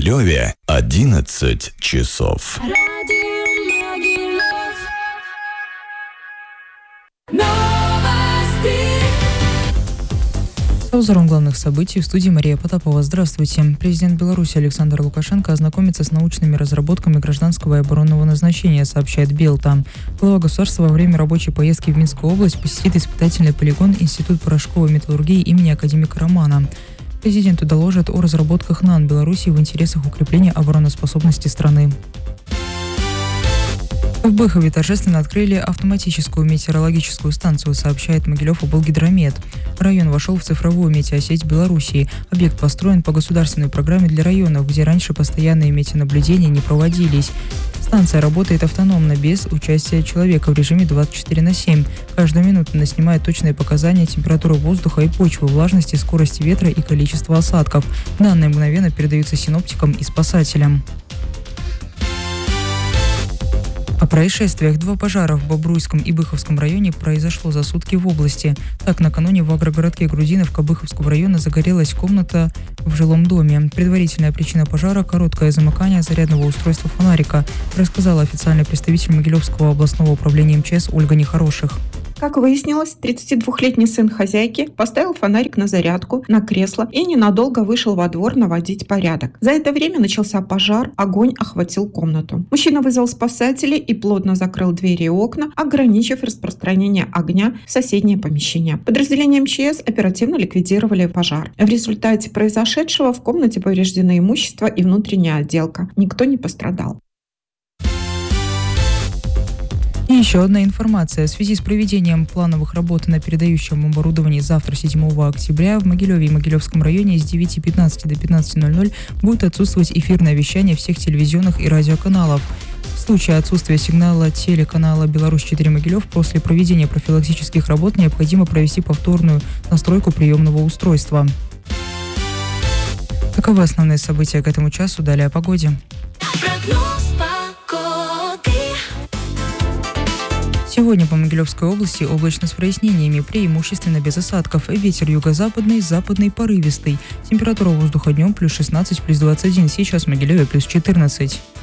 Могилеве 11 часов. С обзором главных событий в студии Мария Потапова. Здравствуйте. Президент Беларуси Александр Лукашенко ознакомится с научными разработками гражданского и оборонного назначения, сообщает Белта. Глава государства во время рабочей поездки в Минскую область посетит испытательный полигон Институт порошковой металлургии имени академика Романа. Президенту доложат о разработках НАН Беларуси в интересах укрепления обороноспособности страны. В Быхове торжественно открыли автоматическую метеорологическую станцию, сообщает Могилев-облгидромет. Район вошел в цифровую метеосеть Белоруссии. Объект построен по государственной программе для районов, где раньше постоянные метеонаблюдения не проводились. Станция работает автономно, без участия человека в режиме 24/7. Каждую минуту она снимает точные показания температуры воздуха и почвы, влажности, скорости ветра и количества осадков. Данные мгновенно передаются синоптикам и спасателям. О происшествиях. 2 пожара в Бобруйском и Быховском районе произошло за сутки в области. Так, накануне в агрогородке Грудиновка Быховского района загорелась комната в жилом доме. Предварительная причина пожара – короткое замыкание зарядного устройства фонарика, рассказала официальный представитель Могилевского областного управления МЧС Ольга Нехороших. Как выяснилось, 32-летний сын хозяйки поставил фонарик на зарядку, на кресло и ненадолго вышел во двор наводить порядок. За это время начался пожар, огонь охватил комнату. Мужчина вызвал спасателей и плотно закрыл двери и окна, ограничив распространение огня в соседнее помещение. Подразделения МЧС оперативно ликвидировали пожар. В результате произошедшего в комнате повреждено имущество и внутренняя отделка. Никто не пострадал. И еще одна информация. В связи с проведением плановых работ на передающем оборудовании завтра, 7 октября, в Могилеве и Могилевском районе с 9:15 до 15:00 будет отсутствовать эфирное вещание всех телевизионных и радиоканалов. В случае отсутствия сигнала телеканала «Беларусь-4 Могилев» после проведения профилактических работ необходимо провести повторную настройку приемного устройства. Таковы основные события к этому часу. Далее о погоде. Сегодня по Могилевской области облачно с прояснениями, преимущественно без осадков. Ветер юго-западный, западный порывистый. Температура воздуха днем +16, +21. Сейчас в Могилеве +14.